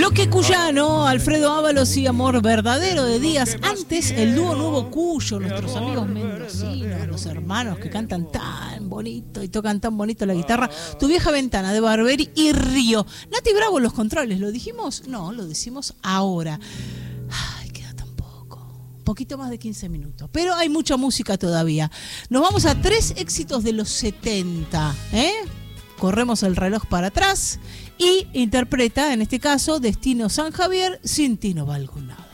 Bloque cuyano, Alfredo Ábalos y Amor Verdadero de Díaz. Antes, el dúo Nuevo Cuyo, nuestros amigos mendocinos, los hermanos que cantan tan bonito y tocan tan bonito la guitarra. Tu vieja ventana de Barberi y Río. Nati Bravo, los controles, ¿lo dijimos? No, lo decimos ahora. Ay, queda tan poco. Un poquito más de 15 minutos. Pero hay mucha música todavía. Nos vamos a 3 éxitos de los 70, Corremos el reloj para atrás y interpreta, en este caso, Destino San Javier, Sin ti no valgo nada.